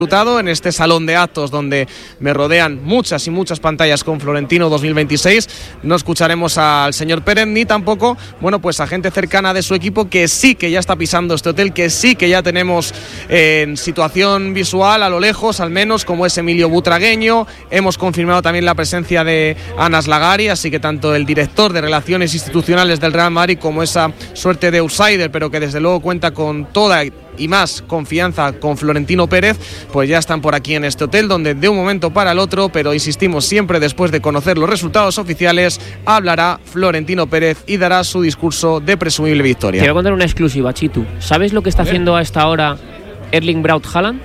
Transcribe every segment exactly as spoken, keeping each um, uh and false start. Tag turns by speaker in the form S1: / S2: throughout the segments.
S1: En este salón de actos donde me rodean muchas y muchas pantallas con Florentino dos mil veintiséis, no escucharemos al señor Pérez ni tampoco, bueno, pues a gente cercana de su equipo que sí que ya está pisando este hotel, que sí que ya tenemos eh, en situación visual a lo lejos, al menos, como es Emilio Butragueño. Hemos confirmado también la presencia de Anas Lagari, así que tanto el director de Relaciones Institucionales del Real Madrid como esa suerte de outsider, pero que desde luego cuenta con toda y más confianza con Florentino Pérez, pues ya están por aquí en este hotel, donde de un momento para el otro, pero insistimos, siempre después de conocer los resultados oficiales, hablará Florentino Pérez y dará su discurso de presumible victoria.
S2: Te voy a contar una exclusiva, Chitu. ¿Sabes lo que está haciendo a esta hora Erling Braut Haaland?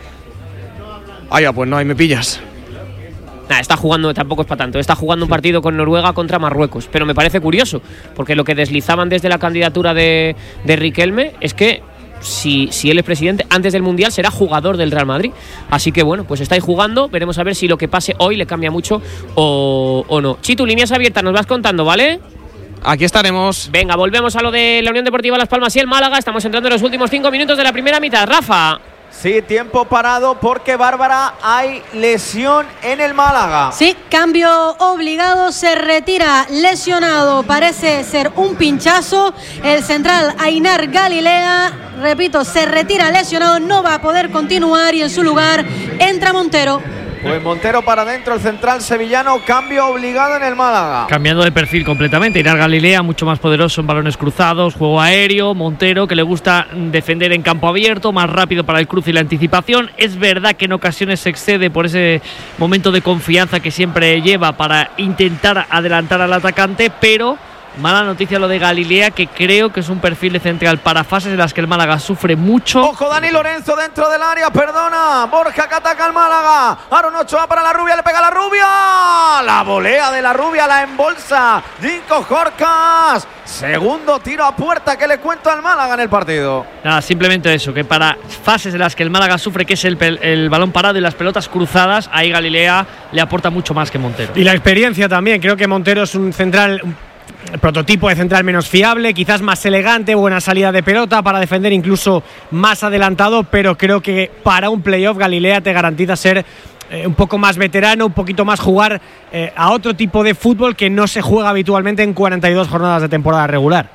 S1: Ah, ya, pues no, ahí me pillas.
S2: Nah, está jugando, tampoco es para tanto, está jugando un partido con Noruega contra Marruecos, pero me parece curioso, porque lo que deslizaban desde la candidatura de, de Riquelme es que Si, si él es presidente, antes del Mundial será jugador del Real Madrid. Así que bueno, pues estáis jugando. Veremos a ver si lo que pase hoy le cambia mucho o, o no. Chitu, líneas abiertas, nos vas contando, ¿vale?
S1: Aquí estaremos.
S2: Venga, volvemos a lo de la Unión Deportiva Las Palmas y el Málaga. Estamos entrando en los últimos cinco minutos de la primera mitad. Rafa.
S3: Sí, tiempo parado porque, Bárbara, hay lesión en el Málaga.
S4: Sí, cambio obligado, se retira lesionado, parece ser un pinchazo. El central Ainar Galilea, repito, se retira lesionado, no va a poder continuar y en su lugar entra Montero.
S3: Pues Montero para adentro, el central sevillano, cambio obligado en el Málaga.
S5: Cambiando de perfil completamente. Ainar Galilea, mucho más poderoso en balones cruzados, juego aéreo. Montero, que le gusta defender en campo abierto, más rápido para el cruce y la anticipación. Es verdad que en ocasiones se excede por ese momento de confianza que siempre lleva para intentar adelantar al atacante, pero mala noticia lo de Galilea, que creo que es un perfil de central para fases en las que el Málaga sufre mucho.
S3: Ojo, Dani Lorenzo dentro del área, perdona. Borja que ataca al Málaga. Aaron Ochoa para la Rubia, le pega a la Rubia. La volea de la Rubia, la embolsa Dinko Jorcas. Segundo tiro a puerta que le cuento al Málaga en el partido.
S5: Nada, simplemente eso, que para fases en las que el Málaga sufre, que es el, el balón parado y las pelotas cruzadas, ahí Galilea le aporta mucho más que Montero.
S6: Y la experiencia también, creo que Montero es un central, el prototipo de central menos fiable, quizás más elegante, buena salida de pelota para defender, incluso más adelantado, pero creo que para un playoff Galilea te garantiza ser eh, un poco más veterano, un poquito más jugar eh, a otro tipo de fútbol que no se juega habitualmente en cuarenta y dos jornadas de temporada regular.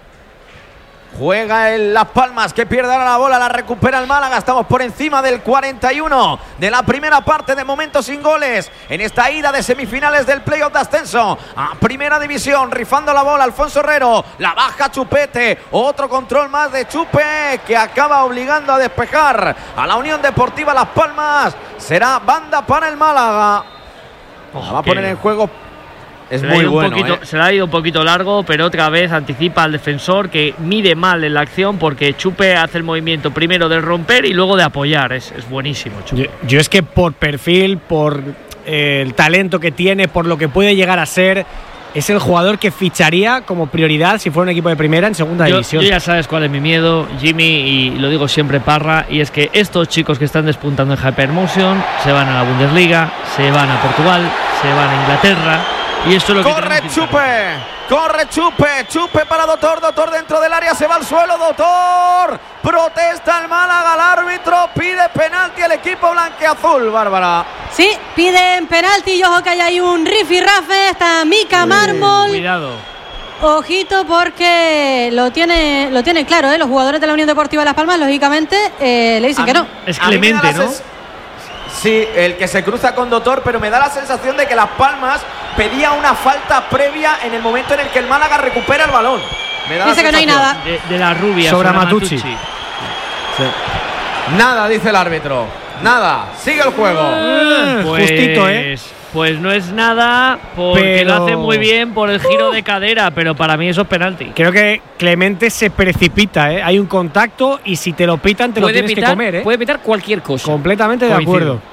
S3: Juega en Las Palmas, que pierde ahora la bola, la recupera el Málaga. Estamos por encima del cuarenta y uno de la primera parte, de momento sin goles en esta ida de semifinales del playoff de ascenso a primera división. Rifando la bola Alfonso Herrero, la baja Chupete, otro control más de Chupe que acaba obligando a despejar a la Unión Deportiva Las Palmas. Será banda para el Málaga.
S5: Oh,
S3: la va a poner en juego. Es
S5: se
S3: muy
S5: un
S3: bueno,
S5: poquito,
S3: ¿eh?
S5: Se le ha ido un poquito largo, pero otra vez anticipa al defensor, que mide mal en la acción, porque Chupe hace el movimiento primero de romper y luego de apoyar. Es, es buenísimo, Chupe.
S6: Yo, yo es que por perfil, por eh, el talento que tiene, por lo que puede llegar a ser, es el jugador que ficharía como prioridad si fuera un equipo de primera en segunda
S5: yo,
S6: división.
S5: Yo ya sabes cuál es mi miedo, Jimmy, y lo digo siempre, Parra, y es que estos chicos que están despuntando en Hypermotion se van a la Bundesliga, se van a Portugal, se van a Inglaterra. Y esto es lo que
S3: corre Chupe, corre Chupe, Chupe para Dotor, Dotor dentro del área, se va al suelo, Dotor, protesta el Málaga, el árbitro pide penalti al equipo blanqueazul, Bárbara.
S4: Sí, piden penalti y ojo que hay ahí un rifirrafe, está Mika Mármol.
S5: Cuidado.
S4: Ojito porque lo tiene, lo tiene claro, ¿eh? Los jugadores de la Unión Deportiva Las Palmas, lógicamente, eh, le dicen
S3: a
S4: que no.
S5: Es Clemente, ¿no?
S3: Sí, el que se cruza con Dotor, pero me da la sensación de que Las Palmas pedía una falta previa en el momento en el que el Málaga recupera el balón. Me da
S4: dice que no hay nada.
S5: De, de la Rubia
S6: sobre,
S5: sobre
S6: Matucci.
S5: Matucci.
S3: Sí. Nada, dice el árbitro. Nada, sigue el juego.
S6: Eh,
S5: Pues,
S6: justito, ¿eh?
S5: Pues no es nada, porque
S6: Pero
S5: lo hace muy bien por el giro de cadera, pero para mí eso es penalti.
S6: Creo que Clemente se precipita, ¿eh? Hay un contacto y si te lo pitan te lo tienes
S2: pitar,
S6: que comer, ¿eh?
S2: Puede pitar cualquier cosa.
S6: Completamente de
S5: Coincido.
S6: acuerdo.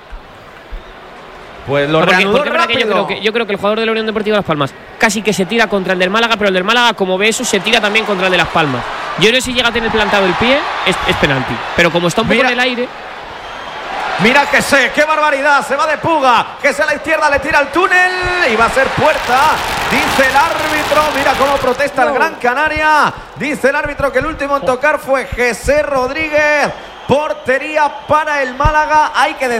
S3: Pues lo
S2: No, porque,
S3: reanudó
S2: porque es verdad que yo
S3: rápido.
S2: creo que yo creo que el jugador de la Unión Deportiva Las Palmas casi que se tira contra el del Málaga, pero el del Málaga, como ve eso, se tira también contra el de Las Palmas. Yo no sé si llega a tener plantado el pie, es, es penalti. Pero como está un poco
S3: Mira.
S2: en el aire.
S3: Mira que sé, qué barbaridad, se va de Puga, que se a la izquierda, le tira al túnel y va a ser puerta, dice el árbitro. Mira cómo protesta el Gran Canaria, dice el árbitro que el último en tocar fue José Rodríguez. portería para el Málaga. Hay que decir